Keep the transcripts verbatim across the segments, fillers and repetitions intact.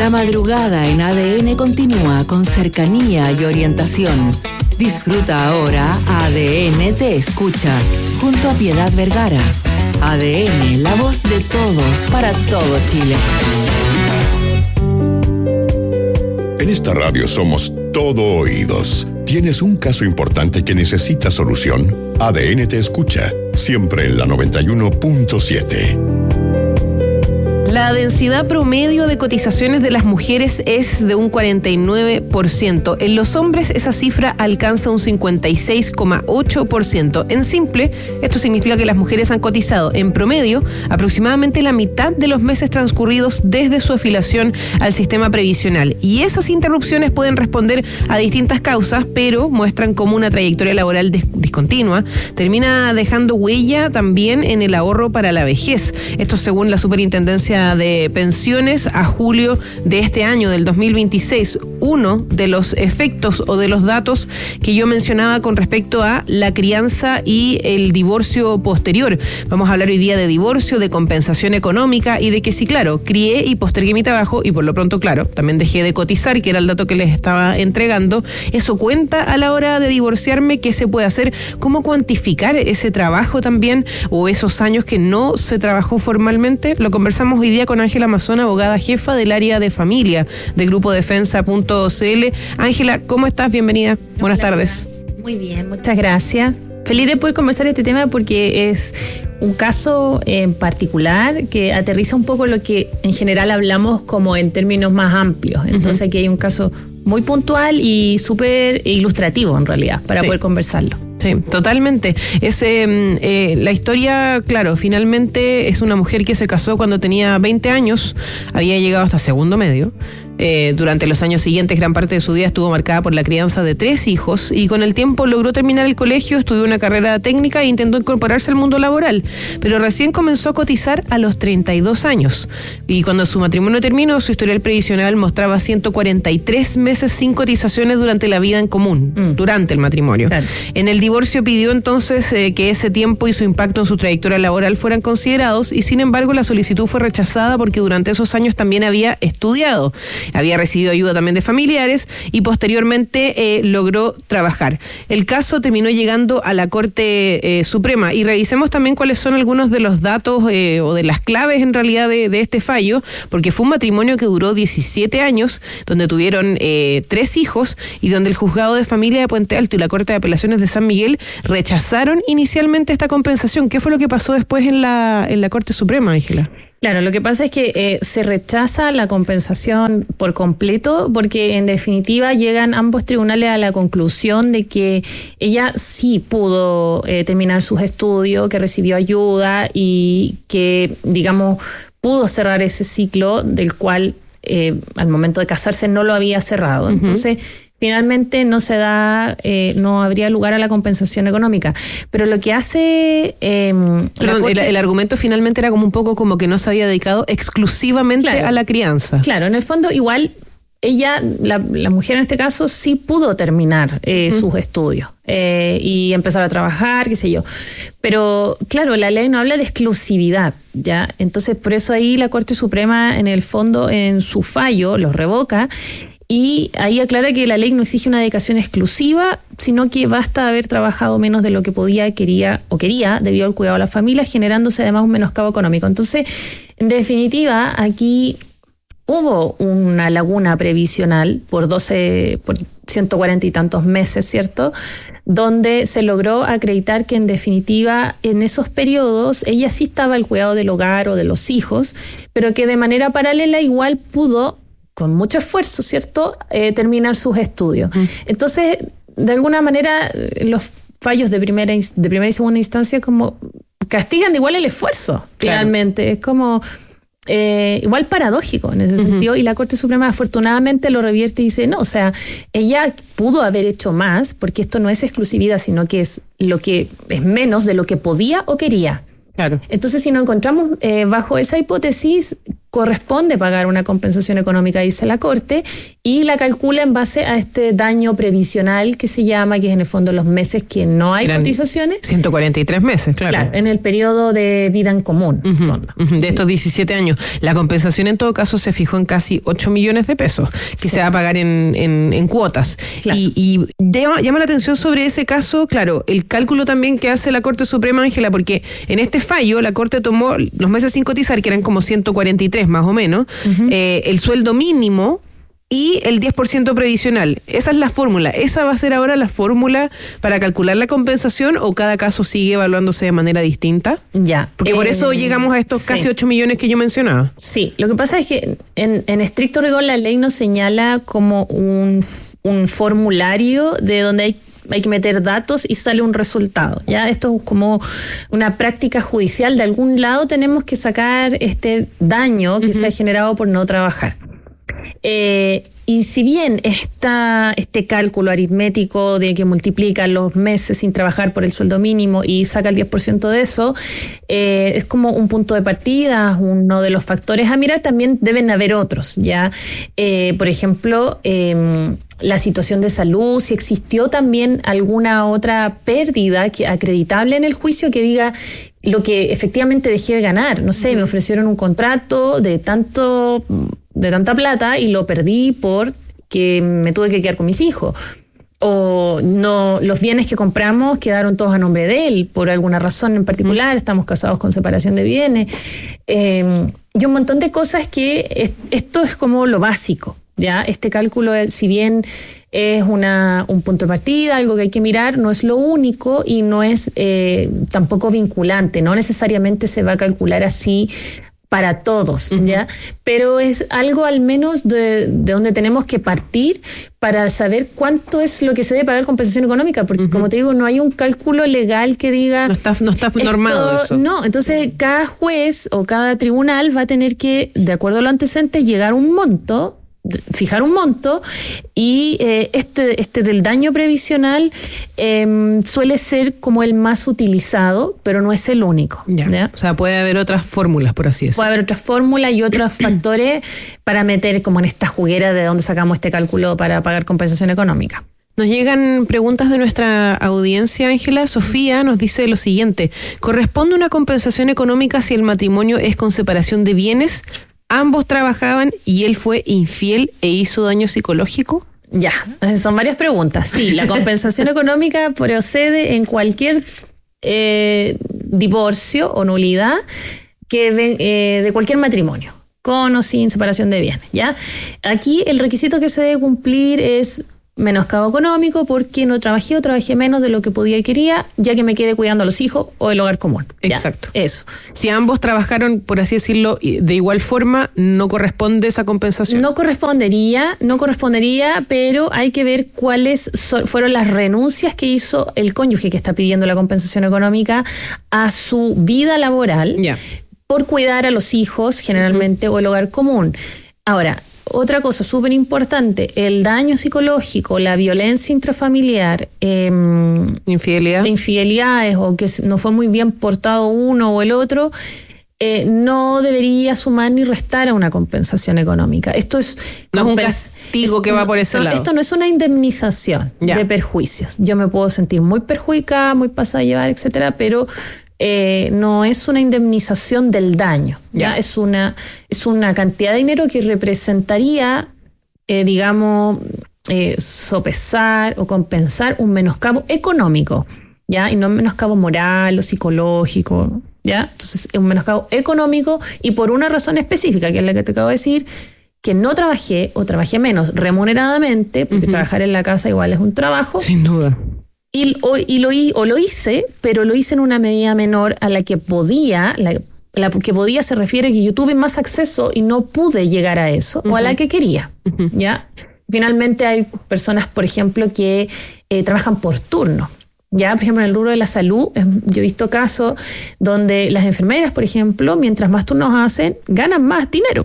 La madrugada en A D N continúa con cercanía y orientación. Disfruta ahora A D N Te Escucha, junto a Piedad Vergara. A D N, la voz de todos, para todo Chile. En esta radio somos todo oídos. ¿Tienes un caso importante que necesita solución? A D N Te Escucha, siempre en la noventa y uno punto siete. La densidad promedio de cotizaciones de las mujeres es de un cuarenta y nueve por ciento. En los hombres esa cifra alcanza un cincuenta y seis coma ocho por ciento. En simple, esto significa que las mujeres han cotizado en promedio aproximadamente la mitad de los meses transcurridos desde su afiliación al sistema previsional. Y esas interrupciones pueden responder a distintas causas, pero muestran cómo una trayectoria laboral dis- discontinua termina dejando huella también en el ahorro para la vejez. Esto según la Superintendencia de Pensiones a julio de este año, del dos mil veintiséis. Uno de los efectos o de los datos que yo mencionaba con respecto a la crianza y el divorcio posterior. Vamos a hablar hoy día de divorcio, de compensación económica y de que sí, claro, crié y postergué mi trabajo y por lo pronto, claro, también dejé de cotizar, que era el dato que les estaba entregando. ¿Eso cuenta a la hora de divorciarme? ¿Qué se puede hacer? ¿Cómo cuantificar ese trabajo también o esos años que no se trabajó formalmente? Lo conversamos hoy día con Ángela Mazón, abogada jefa del área de familia de Grupo Defensa punto c l. Ángela, ¿cómo estás? Bienvenida. Hola, buenas tardes. Muy bien, muchas gracias. Feliz de poder conversar este tema porque es un caso en particular que aterriza un poco lo que en general hablamos como en términos más amplios. Entonces uh-huh. aquí hay un caso muy puntual y súper ilustrativo en realidad para sí. poder conversarlo. Sí, totalmente. Es, eh, eh, la historia, claro, finalmente es una mujer que se casó cuando tenía veinte años, había llegado hasta segundo medio. Eh, durante los años siguientes, gran parte de su vida estuvo marcada por la crianza de tres hijos y con el tiempo logró terminar el colegio, estudió una carrera técnica e intentó incorporarse al mundo laboral, pero recién comenzó a cotizar a los treinta y dos años. Y cuando su matrimonio terminó, su historial previsional mostraba ciento cuarenta y tres meses sin cotizaciones durante la vida en común, mm. durante el matrimonio. Claro. En el divorcio pidió entonces eh, que ese tiempo y su impacto en su trayectoria laboral fueran considerados y sin embargo la solicitud fue rechazada porque durante esos años también había estudiado. Había recibido ayuda también de familiares y posteriormente eh, logró trabajar. El caso terminó llegando a la Corte eh, Suprema y revisemos también cuáles son algunos de los datos eh, o de las claves en realidad de, de este fallo, porque fue un matrimonio que duró diecisiete años, donde tuvieron eh, tres hijos y donde el Juzgado de Familia de Puente Alto y la Corte de Apelaciones de San Miguel rechazaron inicialmente esta compensación. ¿Qué fue lo que pasó después en la, en la Corte Suprema, Ángela? Claro, lo que pasa es que eh, se rechaza la compensación por completo porque en definitiva llegan ambos tribunales a la conclusión de que ella sí pudo eh, terminar sus estudios, que recibió ayuda y que, digamos, pudo cerrar ese ciclo del cual eh, al momento de casarse no lo había cerrado. Uh-huh. Entonces, finalmente no se da, eh, no habría lugar a la compensación económica. Pero lo que hace... Eh, Perdón, Corte, el, el argumento finalmente era como un poco como que no se había dedicado exclusivamente claro, a la crianza. Claro, en el fondo igual ella, la, la mujer en este caso, sí pudo terminar eh, uh-huh. sus estudios eh, y empezar a trabajar, qué sé yo. Pero claro, la ley no habla de exclusividad, ¿ya? Entonces por eso ahí la Corte Suprema en el fondo en su fallo los revoca. Y ahí aclara que la ley no exige una dedicación exclusiva, sino que basta haber trabajado menos de lo que podía, quería o quería debido al cuidado de la familia, generándose además un menoscabo económico. Entonces, en definitiva, aquí hubo una laguna previsional por doce, por ciento cuarenta y tantos meses, ¿cierto? Donde se logró acreditar que en definitiva en esos periodos ella sí estaba al cuidado del hogar o de los hijos, pero que de manera paralela igual pudo, con mucho esfuerzo, ¿cierto?, eh, terminar sus estudios. Mm. Entonces, de alguna manera, los fallos de primera, de primera y segunda instancia como castigan de igual el esfuerzo, claro. Finalmente. Es como eh, igual paradójico en ese uh-huh. sentido, y la Corte Suprema afortunadamente lo revierte y dice, no, o sea, ella pudo haber hecho más, porque esto no es exclusividad, sino que es lo que es menos de lo que podía o quería. Claro. Entonces, si nos encontramos eh, bajo esa hipótesis, corresponde pagar una compensación económica, dice la Corte, y la calcula en base a este daño previsional que se llama, que es en el fondo los meses que no hay Eran cotizaciones. ciento cuarenta y tres meses, claro. Claro, en el periodo de vida en común. Uh-huh, fondo. uh-huh, de estos diecisiete años. La compensación en todo caso se fijó en casi ocho millones de pesos, que sí. se va a pagar en, en, en cuotas. Claro. Y, y llama, llama la atención sobre ese caso, claro, el cálculo también que hace la Corte Suprema, Ángela, porque en este fallo la Corte tomó los meses sin cotizar, que eran como ciento cuarenta y tres más o menos, uh-huh. eh, el sueldo mínimo y el diez por ciento previsional. Esa es la fórmula. ¿Esa va a ser ahora la fórmula para calcular la compensación o cada caso sigue evaluándose de manera distinta? Ya. Porque eh, por eso llegamos a estos sí. casi ocho millones que yo mencionaba. Sí, lo que pasa es que en, en estricto rigor la ley nos señala como un, un formulario de donde hay hay que meter datos y sale un resultado. Ya esto es como una práctica judicial. De algún lado tenemos que sacar este daño que uh-huh. se ha generado por no trabajar. Eh, y si bien está este cálculo aritmético de que multiplica los meses sin trabajar por el sueldo mínimo y saca el diez por ciento de eso, eh, es como un punto de partida, uno de los factores a mirar. También deben haber otros, ¿ya? Eh, por ejemplo, eh, la situación de salud, si existió también alguna otra pérdida que, acreditable en el juicio que diga lo que efectivamente dejé de ganar. No sé, me ofrecieron un contrato de tanto... de tanta plata y lo perdí porque me tuve que quedar con mis hijos. O no, los bienes que compramos quedaron todos a nombre de él por alguna razón en particular, estamos casados con separación de bienes. Eh, y un montón de cosas que es, esto es como lo básico. ¿Ya? Este cálculo, si bien es una, un punto de partida, algo que hay que mirar, no es lo único y no es eh, tampoco vinculante. No necesariamente se va a calcular así para todos, uh-huh. ¿ya? Pero es algo al menos de, de donde tenemos que partir para saber cuánto es lo que se debe pagar compensación económica, porque uh-huh. como te digo, no hay un cálculo legal que diga... No está, no está normado esto, eso. No, entonces cada juez o cada tribunal va a tener que, de acuerdo a los antecedentes, llegar a un monto, fijar un monto, y eh, este, este del daño previsional eh, suele ser como el más utilizado, pero no es el único. Ya. ¿Ya? O sea, puede haber otras fórmulas, por así decirlo. Puede haber otras fórmulas y otros factores para meter como en esta juguera de dónde sacamos este cálculo para pagar compensación económica. Nos llegan preguntas de nuestra audiencia, Ángela. Sofía nos dice lo siguiente: ¿corresponde una compensación económica si el matrimonio es con separación de bienes? ¿Ambos trabajaban y él fue infiel e hizo daño psicológico? Ya, son varias preguntas. Sí, la compensación económica procede en cualquier eh, divorcio o nulidad que eh, de cualquier matrimonio, con o sin separación de bienes. ¿Ya? Aquí el requisito que se debe cumplir es menoscabo económico, porque no trabajé o trabajé menos de lo que podía y quería, ya que me quedé cuidando a los hijos o el hogar común. Exacto. Ya, eso. Si ambos trabajaron, por así decirlo, de igual forma, ¿no corresponde esa compensación? No correspondería, no correspondería, pero hay que ver cuáles so- fueron las renuncias que hizo el cónyuge que está pidiendo la compensación económica a su vida laboral, yeah. por cuidar a los hijos, generalmente, uh-huh. o el hogar común. Ahora, otra cosa súper importante, el daño psicológico, la violencia intrafamiliar, eh, infidelidad, infidelidades o que no fue muy bien portado uno o el otro, eh, no debería sumar ni restar a una compensación económica. Esto es no compens- es un castigo es, que va por ese no, lado. Esto no es una indemnización ya. de perjuicios. Yo me puedo sentir muy perjudicada, muy pasada a llevar, etcétera, pero Eh, no es una indemnización del daño, ya, ya. Es una es una cantidad de dinero que representaría, eh, digamos, eh, sopesar o compensar un menoscabo económico, ya, y no un menoscabo moral o psicológico, ya. Entonces es un menoscabo económico y por una razón específica, que es la que te acabo de decir, que no trabajé o trabajé menos remuneradamente, porque uh-huh. trabajar en la casa igual es un trabajo. Sin duda. Y, o, y lo, o lo hice, pero lo hice en una medida menor a la que podía, la, la que podía se refiere a que yo tuve más acceso y no pude llegar a eso, uh-huh. o a la que quería, uh-huh. ¿ya? Finalmente hay personas, por ejemplo, que eh, trabajan por turno, ¿ya? Por ejemplo, en el rubro de la salud, eh, yo he visto casos donde las enfermeras, por ejemplo, mientras más turnos hacen, ganan más dinero.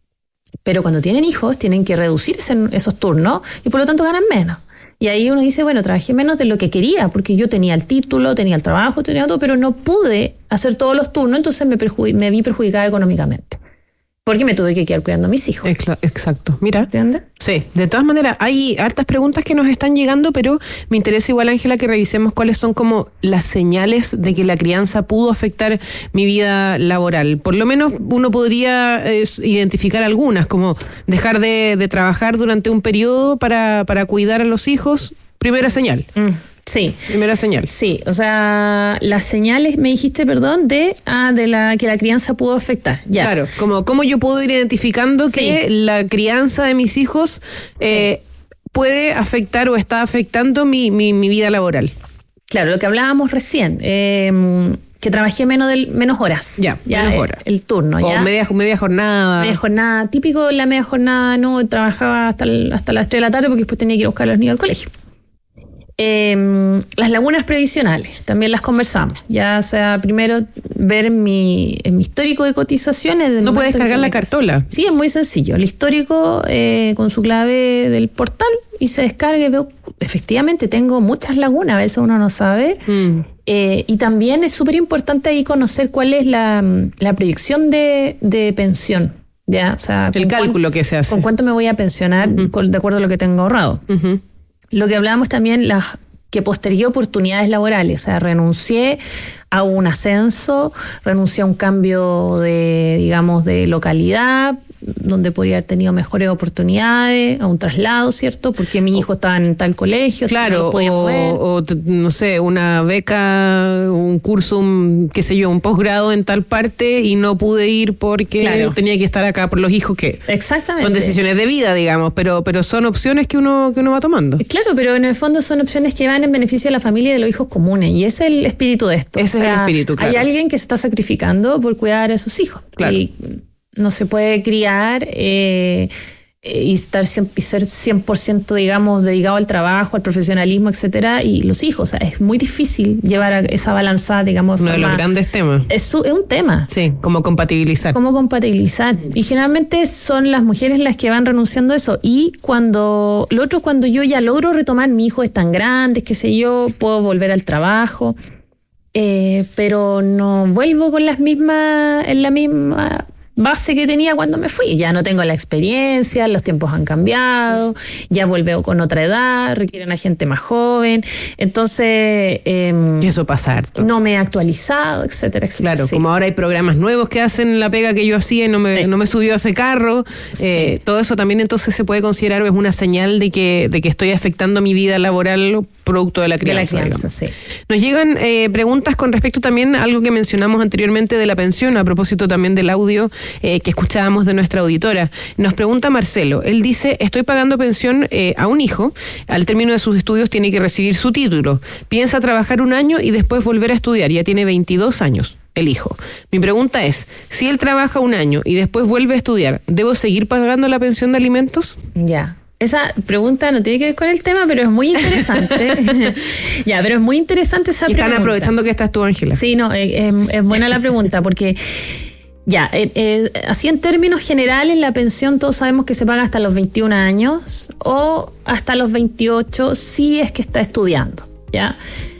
Pero cuando tienen hijos, tienen que reducir ese, esos turnos y por lo tanto ganan menos. Y ahí uno dice, bueno, trabajé menos de lo que quería, porque yo tenía el título, tenía el trabajo, tenía todo, pero no pude hacer todos los turnos, entonces me, perjudi- me vi perjudicada económicamente. porque me tuve que quedar cuidando a mis hijos. Exacto. Mira. ¿Entiendes? Sí, de todas maneras, hay hartas preguntas que nos están llegando, pero me interesa igual, Ángela, que revisemos cuáles son como las señales de que la crianza pudo afectar mi vida laboral. Por lo menos uno podría eh, identificar algunas, como dejar de, de trabajar durante un periodo para, para cuidar a los hijos. Primera señal. Mm. Sí. Primera señal. Sí, o sea, las señales, me dijiste, perdón, de ah, de la que la crianza pudo afectar. Ya. Claro, como cómo yo puedo ir identificando sí. que la crianza de mis hijos sí. eh, puede afectar o está afectando mi, mi, mi vida laboral. Claro, lo que hablábamos recién, eh, que trabajé menos del, menos horas. Ya, ya menos horas. El, el turno, o ya. O media, media jornada. Media jornada, típico de la media jornada, no, trabajaba hasta, el, hasta las tres de la tarde porque después tenía que ir a buscar a los niños al colegio. Eh, las lagunas previsionales, también las conversamos. Ya sea primero ver mi, en mi histórico de cotizaciones. No puedes cargar la cartola. Sí, es muy sencillo. El histórico eh, con su clave del portal y se descarga y veo, efectivamente tengo muchas lagunas, a veces uno no sabe. Mm. Eh, y también es súper importante ahí conocer cuál es la, la proyección de, de pensión. Ya, o sea, el cálculo que se hace. ¿Con cuánto me voy a pensionar uh-huh. con, de acuerdo a lo que tengo ahorrado? Uh-huh. Lo que hablábamos también, las que postergué oportunidades laborales, o sea, renuncié a un ascenso, renuncié a un cambio de, digamos, de localidad, donde podría haber tenido mejores oportunidades, a un traslado, ¿cierto? Porque mi hijo estaba en tal colegio. Claro, no podía o, mover. o, no sé, una beca, un curso, un, qué sé yo, un posgrado en tal parte y no pude ir porque claro. tenía que estar acá por los hijos que exactamente. Son decisiones de vida, digamos, pero, pero son opciones que uno, que uno va tomando. Claro, pero en el fondo son opciones que van en beneficio de la familia y de los hijos comunes, y ese es el espíritu de esto. Ese o sea, es el espíritu, claro. Hay alguien que se está sacrificando por cuidar a sus hijos. Claro. Y no se puede criar eh, y estar y ser cien por ciento, digamos, dedicado al trabajo, al profesionalismo, etcétera, y los hijos. O sea, es muy difícil llevar a esa balanza, digamos. Uno de los grandes temas. Es, su, es un tema. Sí, cómo compatibilizar. Cómo compatibilizar. Y generalmente son las mujeres las que van renunciando a eso. Y cuando, lo otro, cuando yo ya logro retomar, mi hijo es tan grande, qué sé yo, puedo volver al trabajo, eh, pero no vuelvo con las mismas, en la misma base que tenía cuando me fui. Ya no tengo la experiencia, los tiempos han cambiado, ya vuelvo con otra edad, requieren a gente más joven, entonces eh, eso pasa harto. No me he actualizado, etcétera, etcétera. Claro, sí. Como ahora hay programas nuevos que hacen la pega que yo hacía y no me, sí. no me subió a ese carro, sí. eh, todo eso también entonces se puede considerar es una señal de que, de que estoy afectando mi vida laboral producto de la crianza. De la crianza, sí. Nos llegan eh, preguntas con respecto también a algo que mencionamos anteriormente de la pensión, a propósito también del audio Eh, que escuchábamos de nuestra auditora. Nos pregunta Marcelo, él dice, estoy pagando pensión eh, a un hijo, al término de sus estudios tiene que recibir su título, piensa trabajar un año y después volver a estudiar, ya tiene veintidós años, el hijo. Mi pregunta es, si él trabaja un año y después vuelve a estudiar, ¿debo seguir pagando la pensión de alimentos? Ya. Esa pregunta no tiene que ver con el tema, pero es muy interesante. Ya, pero es muy interesante esa y pregunta. Están aprovechando que estás tú, Ángela. Sí, no, es, es, es buena la pregunta, porque ya, eh, eh, así en términos generales, la pensión todos sabemos que se paga hasta los veintiún años o hasta los veintiocho si es que está estudiando, ¿ya?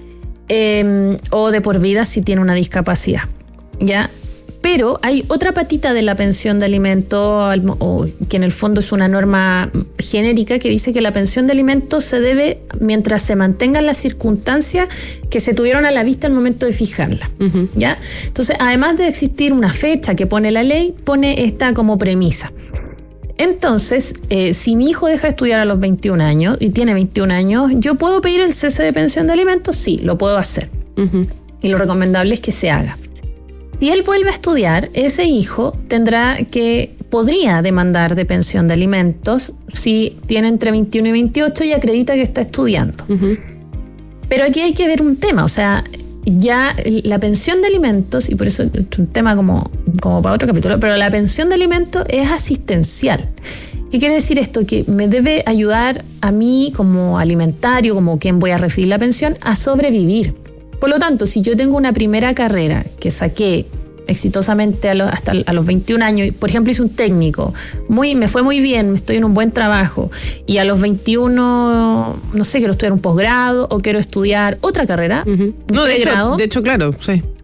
Eh, o de por vida si tiene una discapacidad, ¿ya? Pero hay otra patita de la pensión de alimentos, que en el fondo es una norma genérica que dice que la pensión de alimentos se debe mientras se mantengan las circunstancias que se tuvieron a la vista al momento de fijarla. Uh-huh. ¿Ya? Entonces, además de existir una fecha que pone la ley, pone esta como premisa. Entonces, eh, si mi hijo deja de estudiar a los veintiún años y tiene veintiún años, ¿yo puedo pedir el cese de pensión de alimentos? Sí, lo puedo hacer. Uh-huh. Y lo recomendable es que se haga. Si él vuelve a estudiar, ese hijo tendrá que, podría demandar de pensión de alimentos si tiene entre veintiuno y veintiocho y acredita que está estudiando. Uh-huh. Pero aquí hay que ver un tema, o sea, ya la pensión de alimentos, y por eso es un tema como, como para otro capítulo, pero la pensión de alimentos es asistencial. ¿Qué quiere decir esto? Que me debe ayudar a mí como alimentario, como quien voy a recibir la pensión, a sobrevivir. Por lo tanto, si yo tengo una primera carrera que saqué exitosamente a los, hasta a los veintiún años, por ejemplo hice un técnico, muy, me fue muy bien, estoy en un buen trabajo, y a los veintiuno, no sé, quiero estudiar un posgrado o quiero estudiar otra carrera, uh-huh. No, de hecho, de hecho, claro, sí.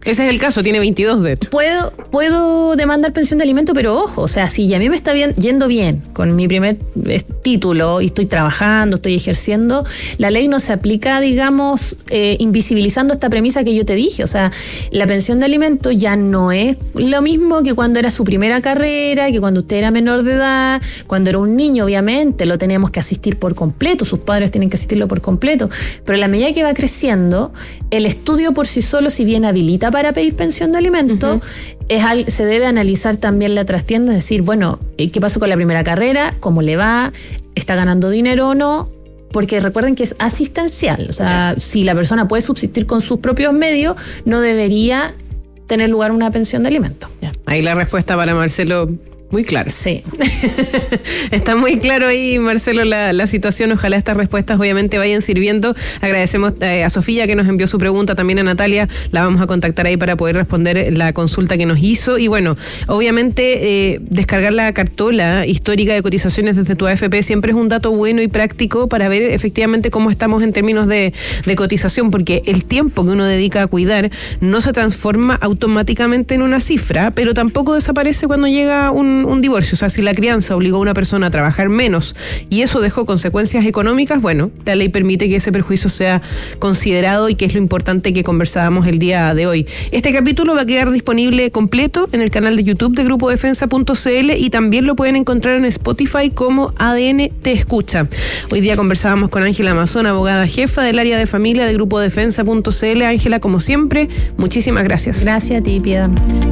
Ese es el caso, tiene veintidós de hecho. Puedo, puedo demandar pensión de alimento, pero ojo, o sea, si a mí me está bien, yendo bien con mi primer eh, título y estoy trabajando, estoy ejerciendo, la ley no se aplica, digamos, eh, invisibilizando esta premisa que yo te dije. O sea, la pensión de alimento ya no es lo mismo que cuando era su primera carrera, que cuando usted era menor de edad, cuando era un niño, obviamente, lo teníamos que asistir por completo, sus padres tienen que asistirlo por completo, pero a la medida que va creciendo, el estudio por sí solo, si bien habilita para pedir pensión de alimento, uh-huh. es al, se debe analizar también la trastienda, es decir, bueno, ¿qué pasó con la primera carrera? ¿Cómo le va? ¿Está ganando dinero o no? Porque recuerden que es asistencial, o sea, si la persona puede subsistir con sus propios medios, no debería tener lugar una pensión de alimento. Ya. Ahí la respuesta para Marcelo, muy clara. Sí. Está muy claro ahí, Marcelo, la, la situación. Ojalá estas respuestas obviamente vayan sirviendo. Agradecemos eh, a Sofía que nos envió su pregunta, también a Natalia. La vamos a contactar ahí para poder responder la consulta que nos hizo. Y bueno, obviamente eh, descargar la cartola histórica de cotizaciones desde tu A F P siempre es un dato bueno y práctico para ver efectivamente cómo estamos en términos de, de cotización, porque el tiempo que uno dedica a cuidar no se transforma automáticamente en una cifra, pero tampoco desaparece cuando llega un un divorcio. O sea, si la crianza obligó a una persona a trabajar menos y eso dejó consecuencias económicas, bueno, la ley permite que ese perjuicio sea considerado, y que es lo importante que conversábamos el día de hoy. Este capítulo va a quedar disponible completo en el canal de YouTube de grupo defensa punto c l y también lo pueden encontrar en Spotify como A D N Te Escucha. Hoy día conversábamos con Ángela Mazón, abogada jefa del área de familia de grupo defensa punto c l. Ángela, como siempre, muchísimas gracias. Gracias a ti, Piedad.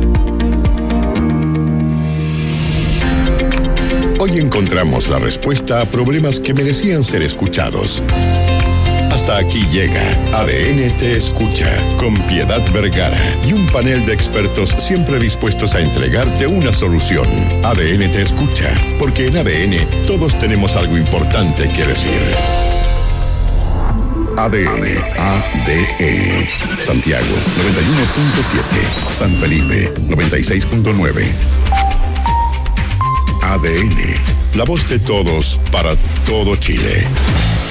Hoy encontramos la respuesta a problemas que merecían ser escuchados. Hasta aquí llega A D N Te Escucha con Piedad Vergara y un panel de expertos siempre dispuestos a entregarte una solución. A D N Te Escucha, porque en A D N todos tenemos algo importante que decir. A D N, A D N. Santiago noventa y uno punto siete, San Felipe noventa y seis punto nueve. A D N, la voz de todos para todo Chile.